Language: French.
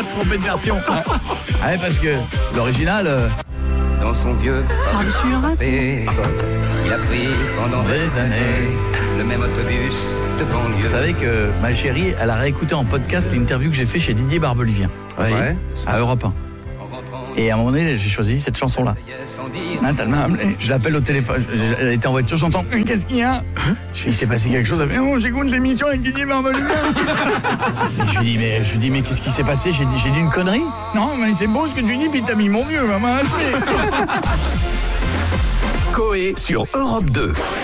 pas de tromper de version. Ouais, parce que l'original... Dans son vieux parapé, il a pris pendant des années le même autobus de banlieue. Vous savez que ma chérie, elle a réécouté en podcast l'interview que j'ai fait chez Didier Barbelivien. Ouais. À Europe 1. Et à un moment donné, j'ai choisi cette chanson-là. Tellement, je l'appelle au téléphone. Elle était en voiture, j'entends « Qu'est-ce qu'il y a ?» Je lui dis « Il s'est passé quelque chose. » Elle fait « Oh, j'écoute l'émission avec Didier Barbelivien. » Je lui dis « Mais qu'est-ce qui s'est passé ?» J'ai dit une connerie. « Non, mais c'est beau ce que tu dis, puis t'as mis mon vieux, maman. » Coé sur Europe 2.